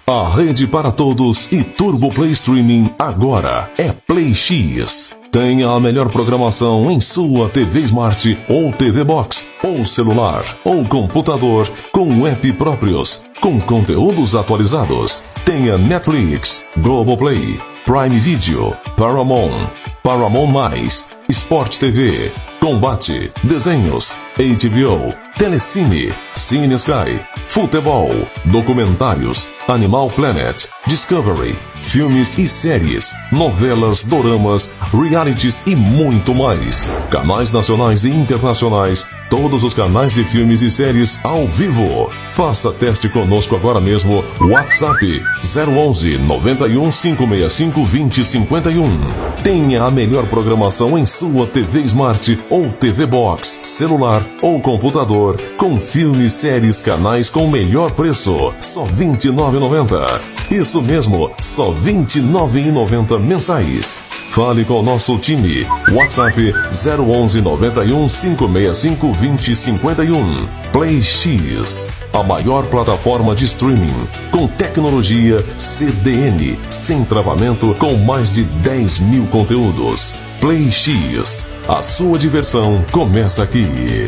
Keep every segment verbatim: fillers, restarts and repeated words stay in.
A rede para todos e Turbo Play Streaming agora é Play X. Tenha a melhor programação em sua T V Smart ou T V Box, ou celular, ou computador, com app próprios, com conteúdos atualizados. Tenha Netflix, Globoplay, Prime Video, Paramount, Paramount Mais, Sport T V, Combate, Desenhos, H B O, Telecine, Cine Sky, Futebol, Documentários, Animal Planet, Discovery, filmes e séries, novelas, doramas, realities e muito mais. Canais nacionais e internacionais, todos os canais de filmes e séries ao vivo. Faça teste conosco agora mesmo. WhatsApp zero onze, noventa e um, cinco seis cinco, vinte, cinquenta e um. Tenha a melhor programação em sua T V Smart ou T V Box, celular ou computador, com filmes, séries, canais com melhor preço, só vinte e nove reais e noventa centavos. Isso mesmo, só vinte e nove reais e noventa centavos mensais. Fale com o nosso time. WhatsApp zero onze, noventa e um, cinco seis cinco, vinte, cinquenta e um. Play X, a maior plataforma de streaming, com tecnologia C D N, sem travamento, com mais de dez mil conteúdos. Play X, a sua diversão começa aqui.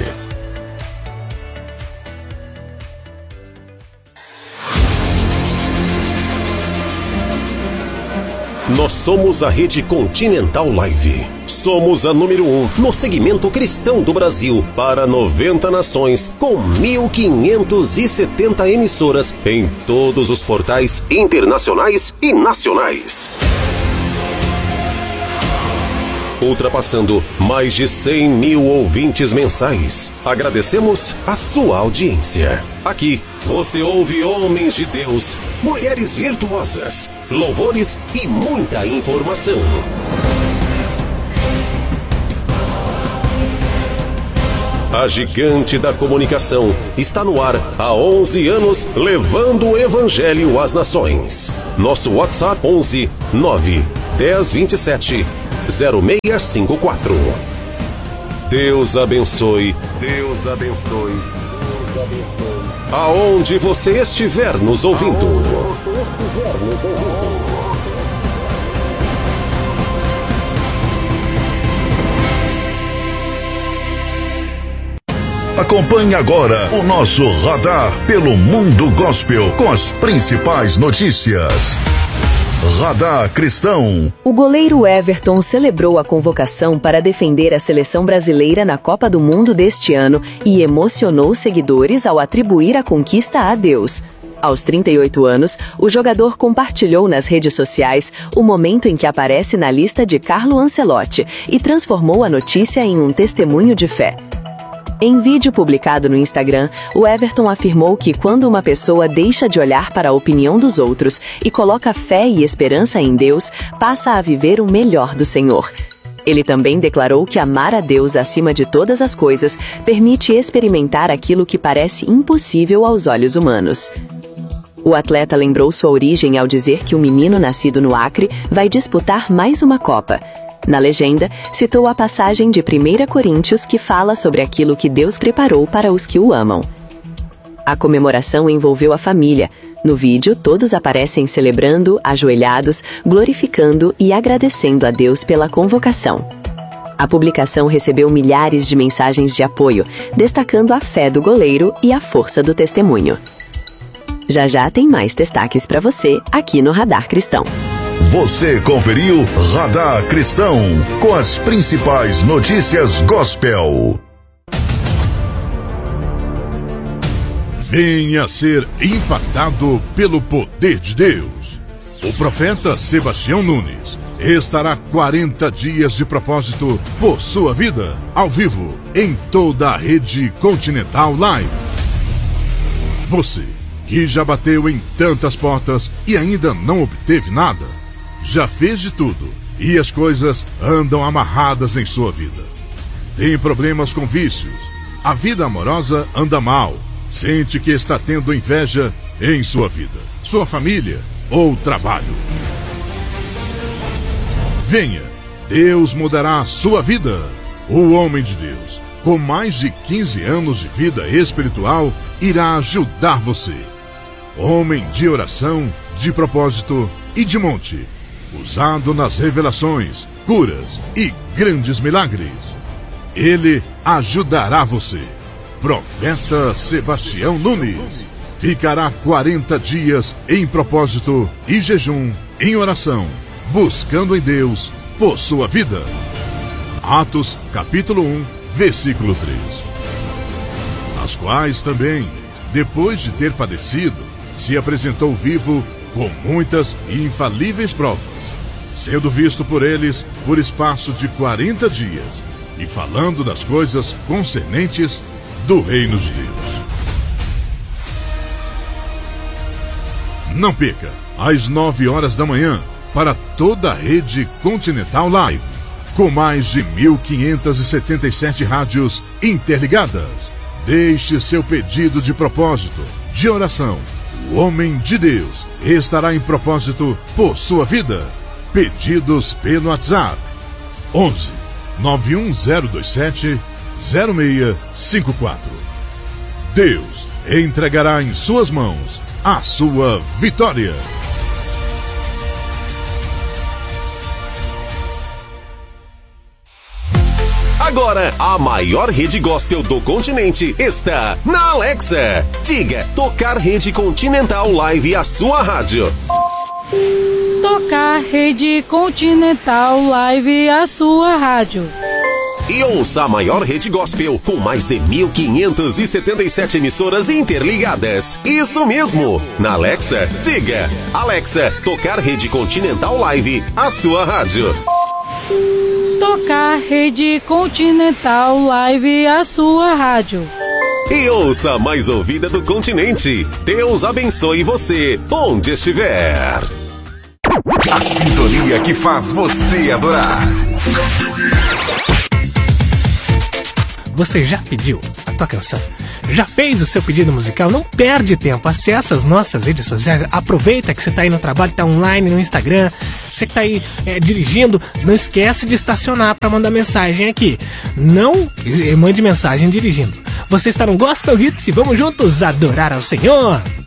Nós somos a Rede Continental Live. Somos a número um no segmento cristão do Brasil para noventa nações, com mil quinhentas e setenta emissoras em todos os portais internacionais e nacionais. Ultrapassando mais de cem mil ouvintes mensais. Agradecemos a sua audiência. Aqui você ouve homens de Deus, mulheres virtuosas, louvores e muita informação. A gigante da comunicação está no ar há onze anos, levando o evangelho às nações. Nosso WhatsApp onze, nove, dez, vinte e sete, zero seis cinco quatro. Deus abençoe. Deus abençoe. Deus abençoe. Aonde você estiver nos ouvindo. Acompanhe agora o nosso radar pelo Mundo Gospel com as principais notícias. Radar Cristão. O goleiro Everton celebrou a convocação para defender a seleção brasileira na Copa do Mundo deste ano e emocionou seguidores ao atribuir a conquista a Deus. Aos trinta e oito anos, o jogador compartilhou nas redes sociais o momento em que aparece na lista de Carlo Ancelotti e transformou a notícia em um testemunho de fé. Em vídeo publicado no Instagram, o Everton afirmou que quando uma pessoa deixa de olhar para a opinião dos outros e coloca fé e esperança em Deus, passa a viver o melhor do Senhor. Ele também declarou que amar a Deus acima de todas as coisas permite experimentar aquilo que parece impossível aos olhos humanos. O atleta lembrou sua origem ao dizer que o menino nascido no Acre vai disputar mais uma Copa. Na legenda, citou a passagem de primeira Coríntios que fala sobre aquilo que Deus preparou para os que o amam. A comemoração envolveu a família. No vídeo, todos aparecem celebrando, ajoelhados, glorificando e agradecendo a Deus pela convocação. A publicação recebeu milhares de mensagens de apoio, destacando a fé do goleiro e a força do testemunho. Já já tem mais destaques para você aqui no Radar Cristão. Você conferiu Radar Cristão com as principais notícias gospel. Venha ser impactado pelo poder de Deus. O profeta Sebastião Nunes estará quarenta dias de propósito por sua vida, ao vivo, em toda a Rede Continental Live. Você que já bateu em tantas portas e ainda não obteve nada, já fez de tudo e as coisas andam amarradas em sua vida. Tem problemas com vícios, a vida amorosa anda mal, sente que está tendo inveja em sua vida, sua família ou trabalho. Venha, Deus mudará a sua vida. O homem de Deus, com mais de quinze anos de vida espiritual, irá ajudar você. homem de oração, de propósito e de monte, usado nas revelações, curas e grandes milagres. Ele ajudará você. Profeta Sebastião Nunes ficará quarenta dias em propósito e jejum, em oração, buscando em Deus por sua vida. Atos capítulo um, versículo três. As quais também, depois de ter padecido, se apresentou vivo com muitas e infalíveis provas, sendo visto por eles por espaço de quarenta dias, e falando das coisas concernentes do reino de Deus. Não perca, às nove horas da manhã, para toda a rede Continental Live, com mais de mil quinhentas e setenta e sete rádios interligadas. Deixe seu pedido de propósito, de oração. O homem de Deus estará em propósito por sua vida. Pedidos pelo WhatsApp onze, nove um zero dois sete, zero seis cinco quatro. Deus entregará em suas mãos a sua vitória. Agora, a maior rede gospel do continente está na Alexa. Diga, tocar Rede Continental Live, a sua rádio. Tocar Rede Continental Live, a sua rádio. E ouça a maior rede gospel com mais de mil quinhentas e setenta e sete emissoras interligadas. Isso mesmo! Na Alexa, diga, Alexa, tocar Rede Continental Live, a sua rádio. Tocar Rede Continental Live, a sua rádio. E ouça a mais ouvida do continente. Deus abençoe você, onde estiver. A sintonia que faz você adorar. Você já pediu a tua canção? Já fez o seu pedido musical? Não perde tempo, acessa as nossas redes sociais, aproveita que você está aí no trabalho, está online no Instagram, você que está aí é, dirigindo, não esquece de estacionar para mandar mensagem aqui. Não mande mensagem dirigindo. Você está no Gospel Hits e vamos juntos adorar ao Senhor.